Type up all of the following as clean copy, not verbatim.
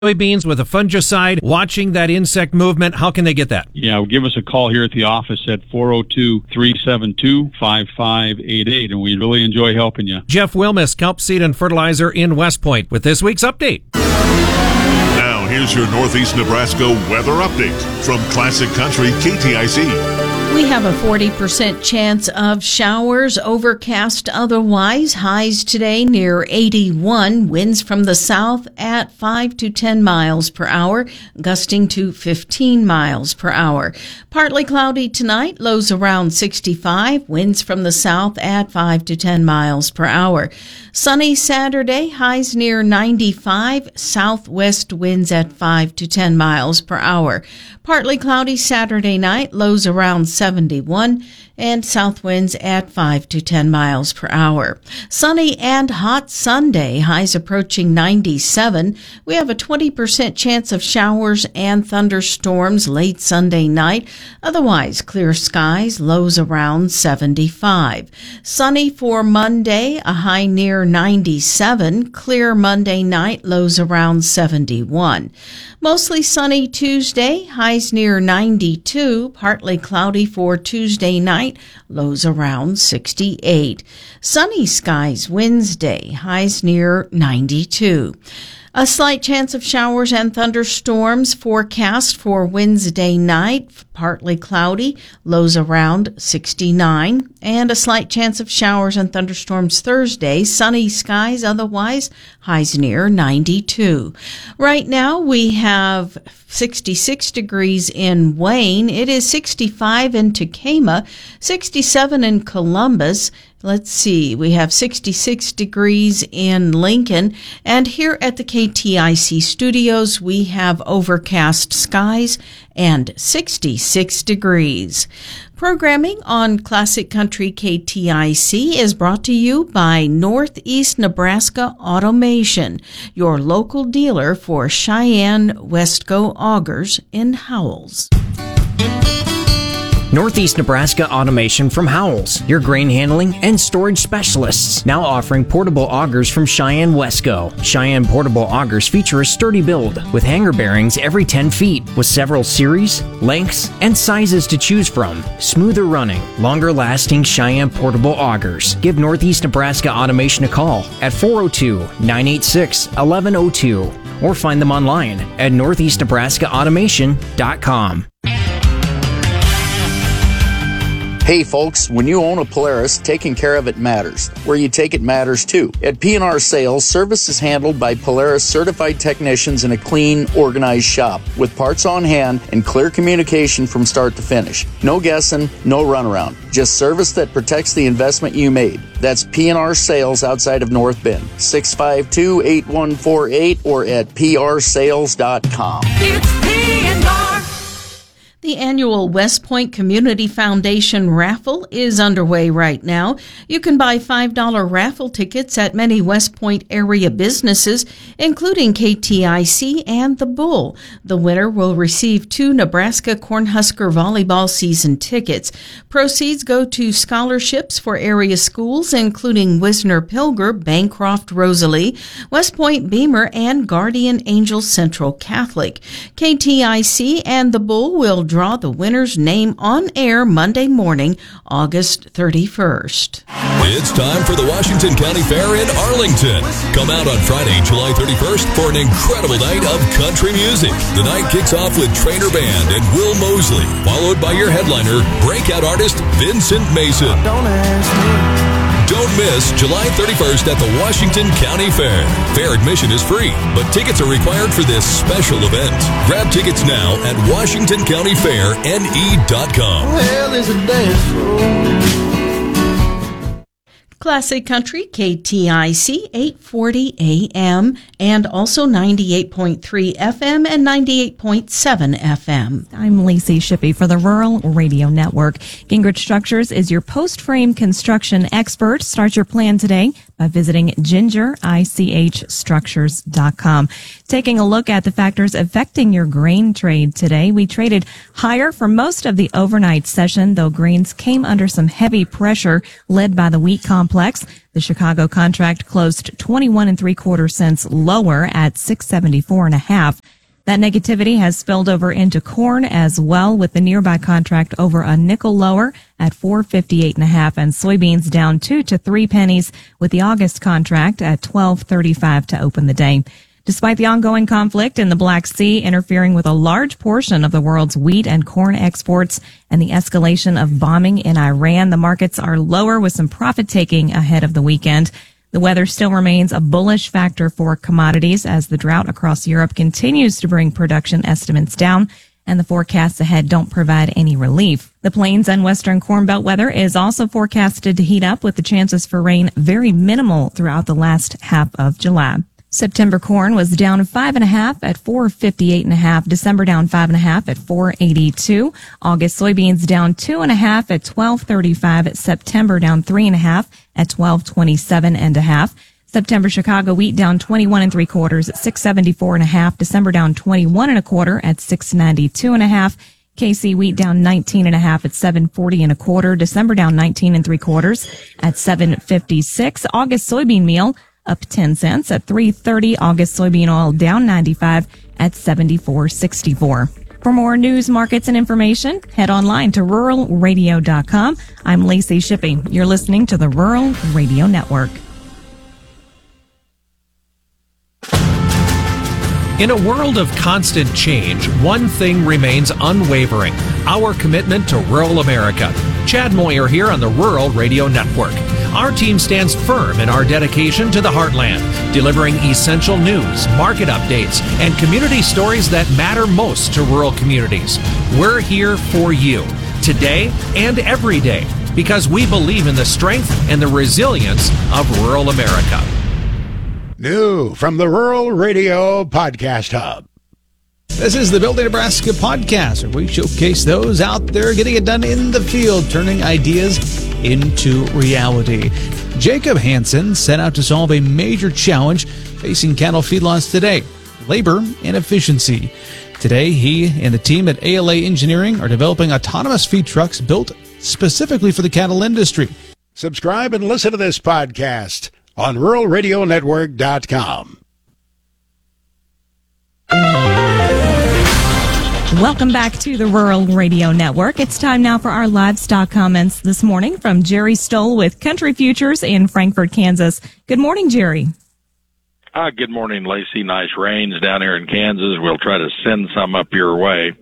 soybeans with a fungicide, watching that insect movement, how can they get that? Yeah, give us a call here at the office at 402-372-5588, and we really enjoy helping you. Jeff Wilmus, Kelp Seed and Fertilizer in West Point, with this week's update. Now, here's your Northeast Nebraska weather update from Classic Country KTIC. We have a 40% chance of showers, overcast otherwise. Highs today near 81. Winds from the south at 5 to 10 miles per hour, gusting to 15 miles per hour. Partly cloudy tonight, lows around 65. Winds from the south at 5 to 10 miles per hour. Sunny Saturday, highs near 95. Southwest winds at 5 to 10 miles per hour. Partly cloudy Saturday night, lows around 71, and south winds at 5 to 10 miles per hour. Sunny and hot Sunday, highs approaching 97. We have a 20% chance of showers and thunderstorms late Sunday night. Otherwise, clear skies, lows around 75. Sunny for Monday, a high near 97. Clear Monday night, lows around 71. Mostly sunny Tuesday, highs near 92. Partly cloudy for Tuesday night, lows around 68. Sunny skies Wednesday, highs near 92. A slight chance of showers and thunderstorms forecast for Wednesday night, partly cloudy, lows around 69, and a slight chance of showers and thunderstorms Thursday, sunny skies otherwise, highs near 92. Right now we have 66 degrees in Wayne. It is 65 in Tekamah, 67 in Columbus. Let's see, we have 66 degrees in Lincoln, and here at the KTIC studios, we have overcast skies and 66 degrees. Programming on Classic Country KTIC is brought to you by Northeast Nebraska Automation, your local dealer for Cheyenne Westco augers in Howells. Northeast Nebraska Automation from Howells, your grain handling and storage specialists. Now offering portable augers from Cheyenne Westco. Cheyenne portable augers feature a sturdy build with hanger bearings every 10 feet with several series, lengths, and sizes to choose from. Smoother running, longer lasting Cheyenne portable augers. Give Northeast Nebraska Automation a call at 402-986-1102 or find them online at northeastnebraskaautomation.com. Hey folks, when you own a Polaris, taking care of it matters. Where you take it matters too. At P&R Sales, service is handled by Polaris certified technicians in a clean, organized shop with parts on hand and clear communication from start to finish. No guessing, no runaround. Just service that protects the investment you made. That's P&R Sales outside of North Bend. 652-8148 or at prsales.com. It's P&R. The annual West Point Community Foundation raffle is underway right now. You can buy $5 raffle tickets at many West Point area businesses, including KTIC and The Bull. The winner will receive 2 Nebraska Cornhusker volleyball season tickets. Proceeds go to scholarships for area schools, including Wisner Pilger, Bancroft Rosalie, West Point Beamer, and Guardian Angel Central Catholic. KTIC and The Bull will draw the winner's name on air Monday morning, August 31st. It's time for the Washington County Fair in Arlington. Come out on Friday, July 31st for an incredible night of country music. The night kicks off with Trainer Band and Will Mosley, followed by your headliner, breakout artist Vincent Mason. Don't miss July 31st at the Washington County Fair. Fair admission is free, but tickets are required for this special event. Grab tickets now at WashingtonCountyFairNE.com. Well, there's a dance floor. Classic Country, KTIC, 840 AM, and also 98.3 FM and 98.7 FM. I'm Lacey Shippey for the Rural Radio Network. Gingrich Structures is your post-frame construction expert. Start your plan today by visiting gingerichstructures.com. Taking a look at the factors affecting your grain trade today, we traded higher for most of the overnight session, though grains came under some heavy pressure led by the wheat complex. complex. The Chicago contract closed 21 3/4 cents lower at 674.5. That negativity has spilled over into corn as well, with the nearby contract over a nickel lower at 458.5, and soybeans down 2 to 3 pennies, with the August contract at 12.35 to open the day. Despite the ongoing conflict in the Black Sea interfering with a large portion of the world's wheat and corn exports and the escalation of bombing in Iran, the markets are lower with some profit taking ahead of the weekend. The weather still remains a bullish factor for commodities as the drought across Europe continues to bring production estimates down, and the forecasts ahead don't provide any relief. The Plains and Western Corn Belt weather is also forecasted to heat up, with the chances for rain very minimal throughout the last half of July. September corn was down 5.5 at 458.5. December down 5.5 at 482. August soybeans down 2.5 at 1235. September down 3.5 at 1227.5. September Chicago wheat down 21 3/4 at 674.5. December down 21 1/4 at 692.5. KC wheat down 19.5 at 740 1/4. December down 19 3/4 at 756. August soybean meal up 10 cents at 3.30. August soybean oil down 95 at 74.64. For more news, markets, and information, head online to ruralradio.com. I'm Lacey Shipping. You're listening to the Rural Radio Network. In a world of constant change, one thing remains unwavering: our commitment to rural America. Chad Moyer here on the Rural Radio Network. Our team stands firm in our dedication to the heartland, delivering essential news, market updates, and community stories that matter most to rural communities. We're here for you, today and every day, because we believe in the strength and the resilience of rural America. New from the Rural Radio Podcast Hub. This is the Building Nebraska podcast, where we showcase those out there getting it done in the field, turning ideas into reality. Jacob Hansen set out to solve a major challenge facing cattle feedlots today: labor and efficiency. Today, he and the team at ALA Engineering are developing autonomous feed trucks built specifically for the cattle industry. Subscribe and listen to this podcast on ruralradionetwork.com. Welcome back to the Rural Radio Network. It's time now for our livestock comments this morning from Jerry Stoll with Country Futures in Frankfort, Kansas. Good morning, Jerry. Good morning, Lacey. Nice rains down here in Kansas. We'll try to send some up your way.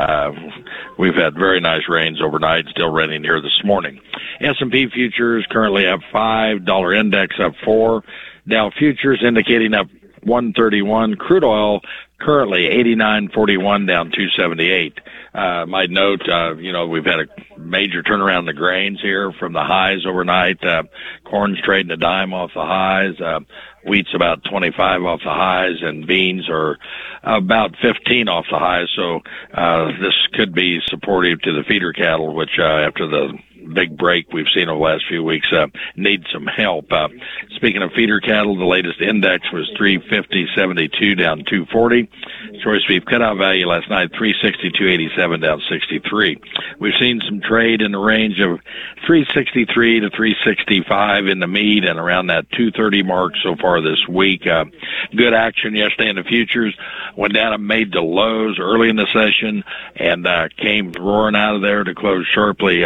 We've had very nice rains overnight, still raining here this morning. S&P futures currently up 5, dollar index up 4, Dow futures indicating up 131, crude oil currently 89.41, down 278. Might note, we've had a major turnaround in the grains here from the highs overnight. Corn's trading a dime off the highs. Wheat's about 25 off the highs, and beans are about 15 off the highs. So this could be supportive to the feeder cattle, which after the big break we've seen over the last few weeks need some help. Speaking of feeder cattle, the latest index was 350.72, down 240. Choice beef cutout value last night 362.87, down 63. We've seen some trade in the range of 363 to 365 in the meat, and around that 230 mark so far this week. Good action yesterday in the futures. Went down and made the lows early in the session, and came roaring out of there to close sharply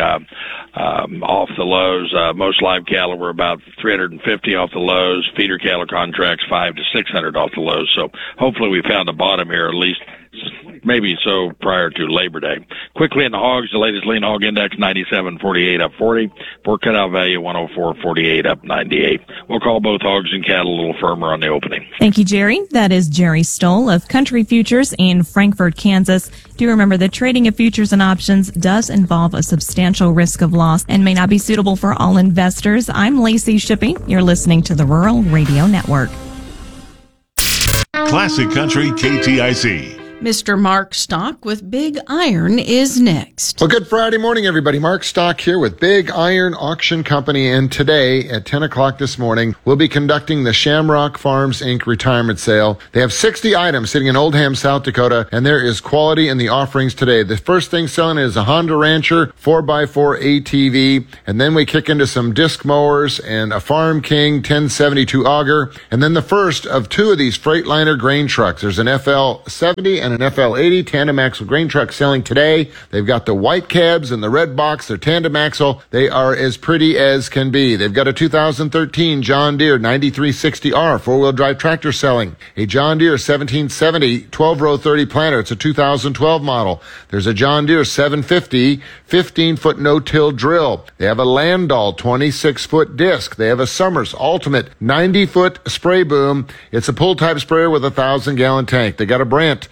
off the lows. Most live cattle were about 350 off the lows. Feeder cattle contracts 500 to 600 off the lows. So hopefully we found a bottom here, at least maybe so prior to Labor Day. Quickly in the hogs, the latest lean hog index 97.48 up 40. Pork cutout value 104.48 up 98. We'll call both hogs and cattle a little firmer on the opening. Thank you, Jerry. That is Jerry Stoll of Country Futures in Frankfort, Kansas. Do remember that trading of futures and options does involve a substantial risk of loss and may not be suitable for all investors. I'm Lacey Shipping. You're listening to the Rural Radio Network. Classic Country KTIC. Mr. Mark Stock with Big Iron is next. Well, good Friday morning, everybody. Mark Stock here with Big Iron Auction Company. And today at 10 o'clock this morning, we'll be conducting the Shamrock Farms, Inc. retirement sale. They have 60 items sitting in Oldham, South Dakota, and there is quality in the offerings today. The first thing selling is a Honda Rancher 4x4 ATV, and then we kick into some disc mowers and a Farm King 1072 auger, and then the first of two of these Freightliner grain trucks. There's an FL70 and an FL80 tandem axle grain truck selling today. They've got the white cabs and the red box. They're tandem axle. They are as pretty as can be. They've got a 2013 John Deere 9360R four-wheel drive tractor selling. A John Deere 1770 12-row 30 planter. It's a 2012 model. There's a John Deere 750 15-foot no-till drill. They have a Landau 26-foot disc. They have a Summers Ultimate 90-foot spray boom. It's a pull-type sprayer with a 1,000-gallon tank. They got a Brandt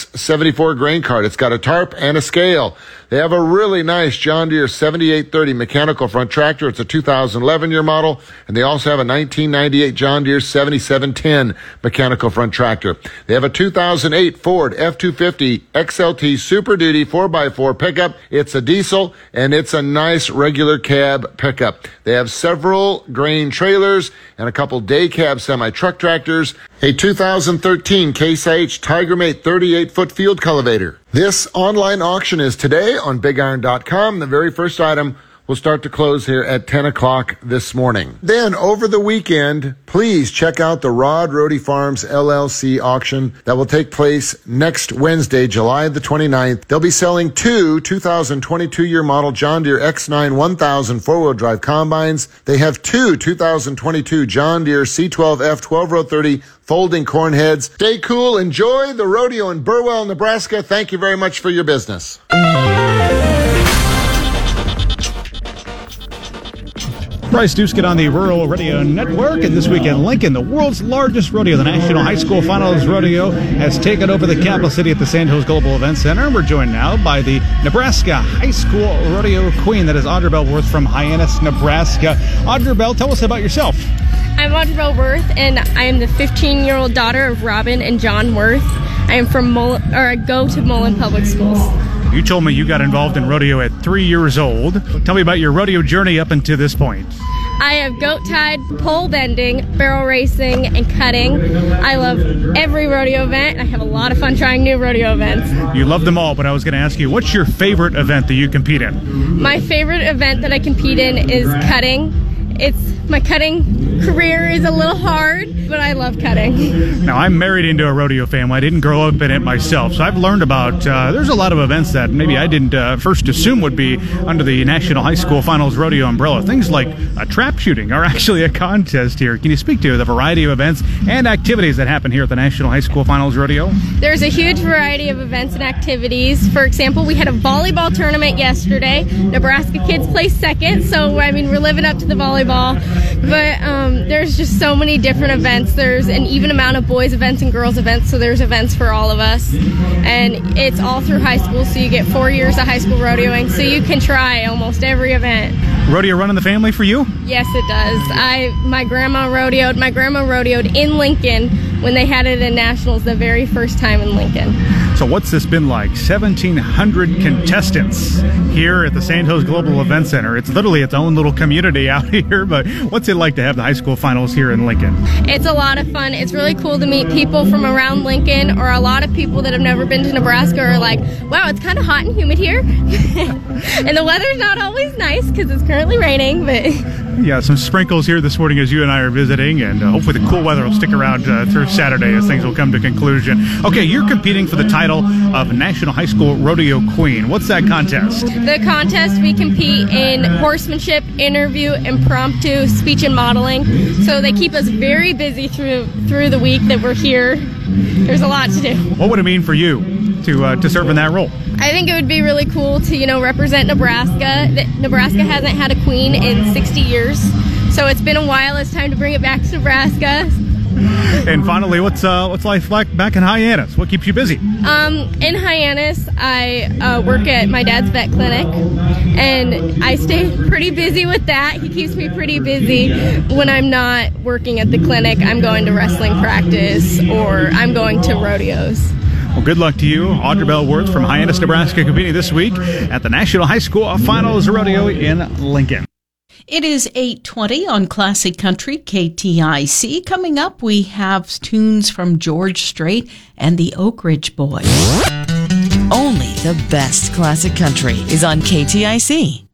674 grain cart. It's got a tarp and a scale. They have a really nice John Deere 7830 mechanical front tractor. It's a 2011 year model. And they also have a 1998 John Deere 7710 mechanical front tractor. They have a 2008 Ford F-250 XLT Super Duty 4x4 pickup. It's a diesel and it's a nice regular cab pickup. They have several grain trailers and a couple day cab semi-truck tractors. A 2013 Case IH Tigermate 38-foot field cultivator. This online auction is today on BigIron.com. The very first item will start to close here at 10 o'clock this morning. Then, over the weekend, please check out the Rod Rohde Farms LLC auction that will take place next Wednesday, July the 29th. They'll be selling two 2022 year model John Deere X9 1000 four-wheel drive combines. They have two 2022 John Deere C12F 12-row 30 folding corn heads. Stay cool. Enjoy the rodeo in Burwell, Nebraska. Thank you very much for your business. Bryce Duskin on the Rural Radio Network, and this weekend Lincoln, the world's largest rodeo, the National High School Finals Rodeo, has taken over the capital city at the Sandhills Global Event Center. We're joined now by the Nebraska High School Rodeo Queen, that is Audra Bell Worth from Hyannis, Nebraska. Audra Bell, tell us about yourself. I'm Audra Bell Worth, and I am the 15-year-old daughter of Robin and John Worth. I am from I go to Mullen Public Schools. You told me you got involved in rodeo at 3 years old. Tell me about your rodeo journey up until this point. I have goat tied, pole bending, barrel racing, and cutting. I love every rodeo event. I have a lot of fun trying new rodeo events. You love them all, but I was going to ask you, what's your favorite event that you compete in? My favorite event that I compete in is cutting. My cutting career is a little hard, but I love cutting. Now, I'm married into a rodeo family. I didn't grow up in it myself, so I've learned about, there's a lot of events that maybe I didn't first assume would be under the National High School Finals Rodeo umbrella. Things like trap shooting are actually a contest here. Can you speak to the variety of events and activities that happen here at the National High School Finals Rodeo? There's a huge variety of events and activities. For example, we had a volleyball tournament yesterday. Nebraska kids placed second, so we're living up to the volleyball. But there's just so many different events. There's an even amount of boys events and girls events, so there's events for all of us. And it's all through high school, so you get 4 years of high school rodeoing, so you can try almost every event. Rodeo run in the family for you? Yes, it does. My grandma rodeoed in Lincoln when they had it in Nationals the very first time in Lincoln. So what's this been like? 1,700 contestants here at the Sandhills Global Event Center. It's literally its own little community out here, but what's it like to have the high school finals here in Lincoln? It's a lot of fun. It's really cool to meet people from around Lincoln, or a lot of people that have never been to Nebraska are like, wow, it's kind of hot and humid here. And the weather's not always nice because it's currently raining, but... Yeah, some sprinkles here this morning as you and I are visiting, and hopefully the cool weather will stick around through Saturday as things will come to conclusion. Okay, you're competing for the title of National High School Rodeo Queen. What's that contest? The contest, we compete in horsemanship, interview, impromptu, speech, and modeling. So they keep us very busy through the week that we're here. There's a lot to do. What would it mean for you to serve in that role? I think it would be really cool to, represent Nebraska. Nebraska hasn't had a queen in 60 years, so it's been a while. It's time to bring it back to Nebraska. And finally, what's life like back in Hyannis? What keeps you busy? In Hyannis, I work at my dad's vet clinic, and I stay pretty busy with that. He keeps me pretty busy. When I'm not working at the clinic, I'm going to wrestling practice, or I'm going to rodeos. Well, good luck to you. Audra Bell Worth from Hyannis, Nebraska, competing this week at the National High School Finals Rodeo in Lincoln. It is 8:20 on Classic Country KTIC. Coming up, we have tunes from George Strait and the Oak Ridge Boys. Only the best classic country is on KTIC.